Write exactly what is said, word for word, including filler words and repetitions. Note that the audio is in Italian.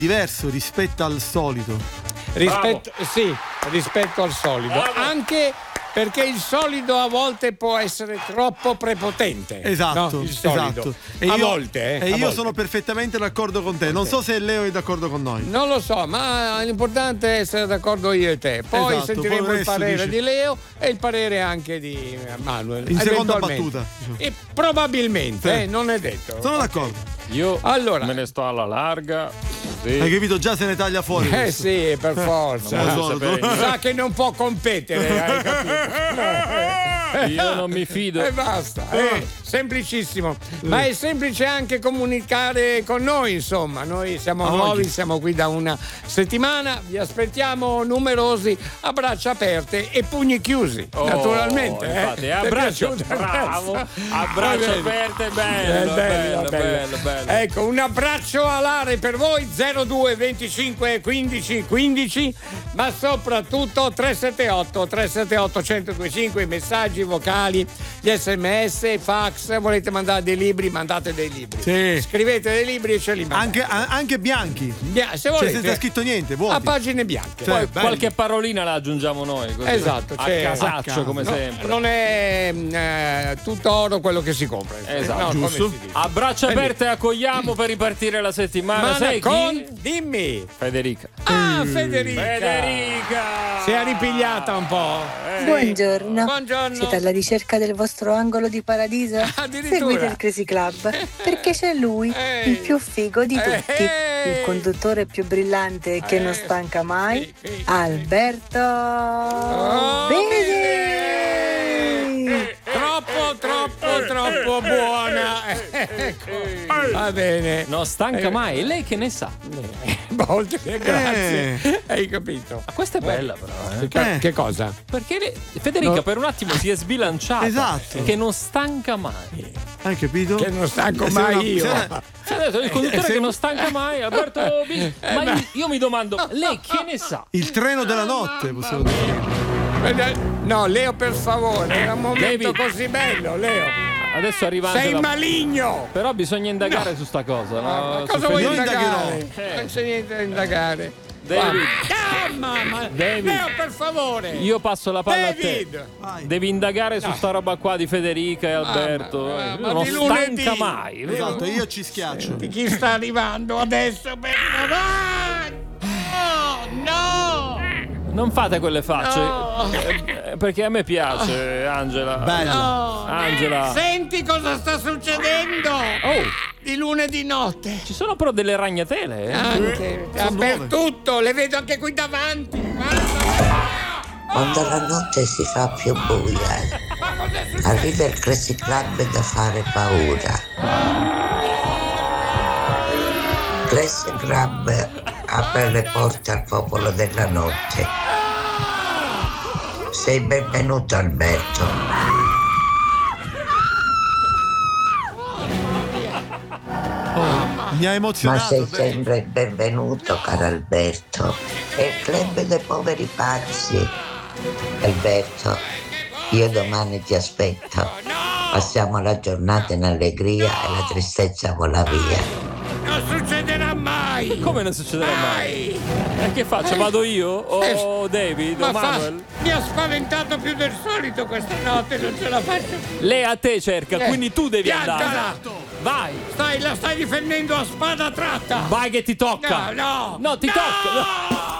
diverso rispetto al solito. Rispetto, sì, rispetto al solito. Bravo. Anche perché il solido a volte può essere troppo prepotente. Esatto, no? Il solido. esatto. E a io, volte, eh, E a io volte. sono perfettamente d'accordo con te. Non so se Leo è d'accordo con noi. Non lo so, ma l'importante è essere d'accordo io e te. Poi esatto, sentiremo poi il parere dice... di Leo e il parere anche di Manuel. In seconda battuta. E probabilmente, sì. eh, non è detto. Sono d'accordo. Io allora, me ne sto alla larga. Sì. Hai capito? Già se ne taglia fuori. Eh adesso. sì, per forza. Sa che non può competere, hai capito? Io non mi fido. E basta, è semplicissimo. Ma è semplice anche comunicare con noi, insomma. Noi siamo ah, nuovi, oggi. siamo qui da una settimana. Vi aspettiamo numerosi a braccia aperte e pugni chiusi, oh, naturalmente. Infatti, eh. a braccia bravo, a braccia aperte, bello, bello, bello, bello, bello. Ecco, un abbraccio alare per voi, zero due venticinque quindici quindici, ma soprattutto tre sette otto tre sette otto uno zero due cinque, i messaggi vocali, gli sms, fax. Volete mandare dei libri, mandate dei libri. Sì. Scrivete dei libri e ce li mandate. Anche, a, anche bianchi. Bia- se volete, cioè, senza scritto niente, vuoti. a pagine bianche. Cioè, Poi qualche parolina la aggiungiamo noi. Così. Esatto, a cioè, casaccio come no, sempre. Non è eh, tutto oro quello che si compra. Esatto, no, giusto. come si dice. A braccia aperte accogliamo per ripartire la settimana. Ma Sai con... chi? Dimmi. Federica. Ah, Federica. Federica. Si è ripigliata un po'. Eh. Buongiorno. Buongiorno. Siete alla ricerca del vostro angolo di paradiso? Addirittura. Seguite il Crazy Club, perché c'è lui, Ehi. il più figo di tutti, Ehi. il conduttore più brillante che non stanca mai, Ehi. Alberto Oh, Bisi. Troppo, troppo, troppo buona. Ecco. Va bene. Non stanca mai. E lei che ne sa? Volte, grazie. Hai capito? Ma questa è bella però. Eh. Che, Eh. che cosa? Perché lei- Federica No. per un attimo si è sbilanciata. Esatto. Che non stanca mai. Hai capito? Che non stanco Se mai una- io. se una- Si è detto il conduttore se- che non stanca mai, Alberto Bisi. Ma io, io mi domando, lei che ne sa? Il treno della notte, possiamo dire. No, Leo, per favore, era un momento David. così bello, Leo. Adesso arriva Sei Angela. maligno. Però bisogna indagare su sta cosa. Ma No? Su cosa vuoi Io Federica. indagare? indagherò. Non c'è niente da indagare. David. Ah, mamma. David. Leo, per favore. Io passo la palla David. a te. Vai. Devi indagare su sta roba qua di Federica e Alberto. ma- Eh, ma non di lunedì. stanca mai. Esatto, io ci schiaccio. Di chi sta arrivando adesso? Per... No, no. Non fate quelle facce. No. Eh, perché a me piace, Angela. Bella. No. Angela. Senti cosa sta succedendo. Oh, Di lunedì notte. ci sono però delle ragnatele. Eh? Anche Sono dappertutto, le vedo anche qui davanti. Guarda. Quando la notte si fa più buia, arriva il Crazy Club da fare paura. Crazy Club apre le porte al popolo della notte. Sei benvenuto, Alberto. Mi ha Ma emozionato. sei beh. sempre il benvenuto, caro Alberto. È il club dei poveri pazzi. Alberto, io domani ti aspetto. Passiamo la giornata in allegria e la tristezza vola via. Non succederà mai. Come non succederà mai? E che faccio? Vado io? O David? Ma O fa- Manuel? mi ha spaventato più del solito questa notte, non ce la faccio. Lei a te cerca, Eh, quindi tu devi piantala. andare. Vai! Stai, la stai difendendo a spada tratta. Vai che ti tocca! No, no. No, ti No! tocca!